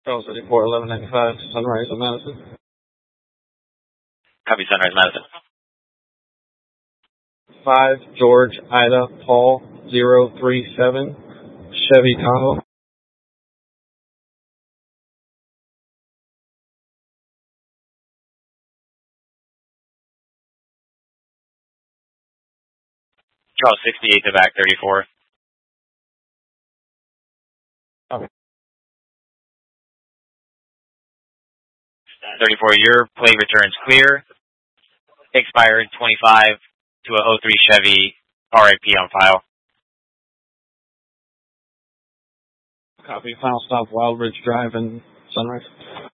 Charles 34, 1195, Sunrise of Madison. Copy, Sunrise, Madison. 5 George Ida Paul 037, Chevy Tahoe. Charles 68 to back 34. Okay. 34, your plate returns clear. Expired 25 to a 03 Chevy RIP on file. Copy. Final stop, Wild Ridge Drive in Sunrise.